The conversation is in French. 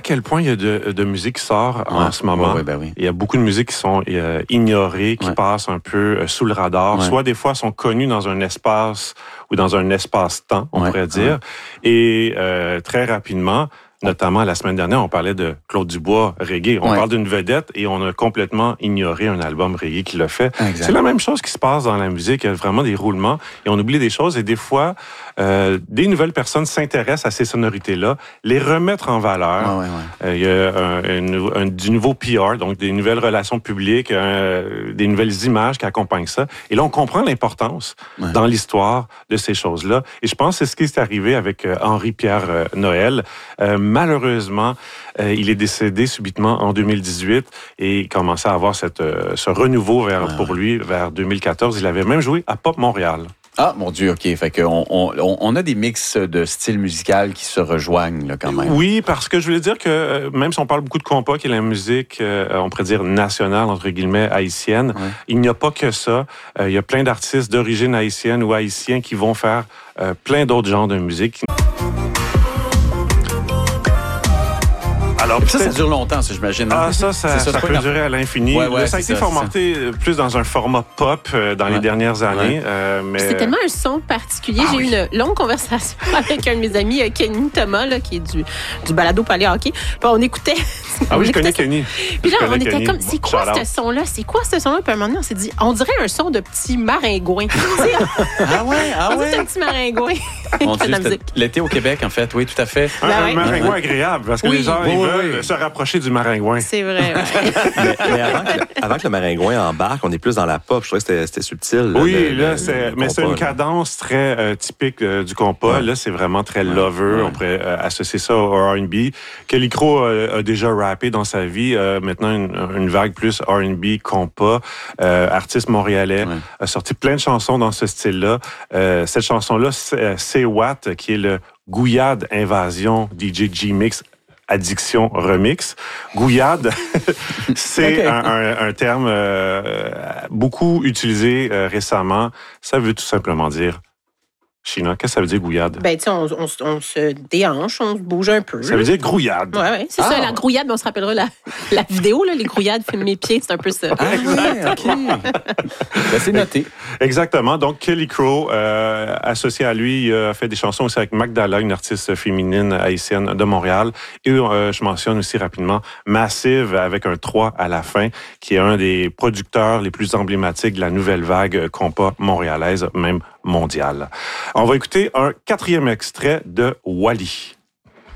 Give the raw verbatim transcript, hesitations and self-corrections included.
quel point il y a de, de musique qui sort ouais, en ce moment. Ouais, ouais, ben oui. Il y a beaucoup de musiques qui sont euh, ignorées, qui ouais. passent un peu euh, sous le radar. Ouais. Soit des fois sont connues dans un espace ou dans un espace-temps, on ouais, pourrait dire. Ouais. Et euh, très rapidement, notamment la semaine dernière, on parlait de Claude Dubois, reggae. On ouais. parle d'une vedette et on a complètement ignoré un album reggae qui l'a fait. Exact. C'est la même chose qui se passe dans la musique. Il y a vraiment des roulements et on oublie des choses. Et des fois, euh, des nouvelles personnes s'intéressent à ces sonorités-là, les remettre en valeur. Ouais, ouais, ouais. Euh, il y a un, un, un, du nouveau P R, donc des nouvelles relations publiques, euh, des nouvelles images qui accompagnent ça. Et là, on comprend l'importance ouais. dans l'histoire de ces choses-là. Et je pense que c'est ce qui est arrivé avec euh, Henri-Pierre euh, Noël. Euh, Malheureusement, euh, il est décédé subitement en deux mille dix-huit et il commençait à avoir cette, euh, ce renouveau vers, ouais, pour ouais. lui vers deux mille quatorze. Il avait même joué à Pop Montréal. Ah, mon Dieu, OK. Fait qu'on on, on a des mix de styles musicaux qui se rejoignent là, quand même. Oui, parce que je voulais dire que euh, même si on parle beaucoup de compas, qui est la musique, euh, on pourrait dire nationale, entre guillemets, haïtienne, ouais. il n'y a pas que ça. Euh, il y a plein d'artistes d'origine haïtienne ou haïtiens qui vont faire euh, plein d'autres genres de musique. Alors, ça, ça dure longtemps, ça, j'imagine. Ah, ça, ça, ça, ça peut durer à l'infini. Ouais, ouais, ça a été ça, formaté ça. plus dans un format pop euh, dans ouais. les dernières années. Ouais. Euh, mais... C'est tellement un son particulier. Ah, J'ai oui. eu une longue conversation avec un de mes amis, Kenny Thomas, là, qui est du, du balado Palais Hockey. Puis on écoutait... Ah oui, je connais ça. Kenny. Puis là, je on était Kenny. comme, c'est quoi Shout ce son-là? C'est quoi ce son-là? Puis à un moment donné, on s'est dit, on dirait un son de petit maringouin. Ah ouais, ah on ouais. C'est un petit maringouin. Mon Dieu, l'été au Québec, en fait. Oui, tout à fait. Un, ben un ouais. maringouin ouais. agréable, parce que oui. les gens, oui, ils oui, veulent oui. se rapprocher du maringouin. C'est vrai, ouais. mais, mais avant, que, avant que le maringouin embarque, on est plus dans la pop. Je trouvais que c'était, c'était subtil. Là, oui, le, là, le, c'est, le mais compas, c'est une là. cadence très euh, typique euh, du compas. Ouais. Là, c'est vraiment très lover. Ouais. On pourrait euh, associer ça au R and B. Kelly Crow euh, a déjà rappé dans sa vie. Euh, maintenant, une, une vague plus R and B, compas. Euh, artiste montréalais. Ouais. A sorti plein de chansons dans ce style-là. Euh, cette chanson-là, c'est Say What, qui est le Gouillade Invasion D J G-Mix Addiction Remix. Gouillade, c'est okay. un, un, un terme euh, beaucoup utilisé euh, récemment. Ça veut tout simplement dire... China, qu'est-ce que ça veut dire gouillade? Ben, tu sais, on, on, on se déhanche, on se bouge un peu. Ça veut dire grouillade. Oui, oui, c'est ah. ça, la grouillade. Mais on se rappellera la, la vidéo, là, les grouillades, filmer mes pieds, c'est un peu ça. Ah, ouais, OK. Ben, c'est noté. Exactement. Donc, Kelly Crow, euh, associé à lui, il a fait des chansons aussi avec Magdala, une artiste féminine haïtienne de Montréal. Et euh, je mentionne aussi rapidement Massive, avec un trois à la fin, qui est un des producteurs les plus emblématiques de la nouvelle vague compas montréalaise, même mondiale. On va écouter un quatrième extrait de Wally.